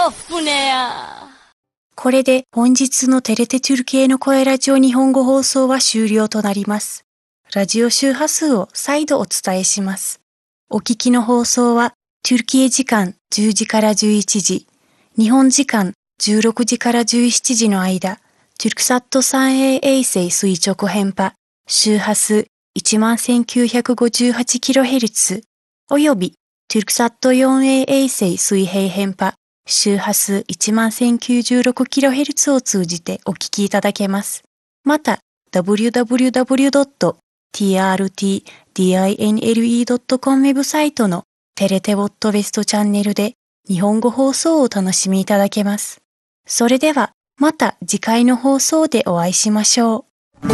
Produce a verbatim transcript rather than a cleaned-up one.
분해야. これで本日のテレテチュル系の声ラジオ日本語放送は終了となります。ラジオ周波数を再度お伝えします。お聞きの放送は、トゥルキエ時間じゅうじからじゅういちじ、日本時間じゅうろくじからじゅうしちじの間、トゥルクサット スリーエー 衛星垂直変波、周波数 いちまんせんきゅうひゃくごじゅうはちキロヘルツ、およびトゥルクサット フォーエー 衛星水平変波、周波数 いちまんせんきゅうじゅうろくキロヘルツ を通じてお聞きいただけます。また、ダブリューダブリューダブリュードットティーアールティーディーアイエヌエルイードットコム ウェブサイトのテレテウォットウェストチャンネルで日本語放送をお楽しみいただけます。それではまた次回の放送でお会いしましょう。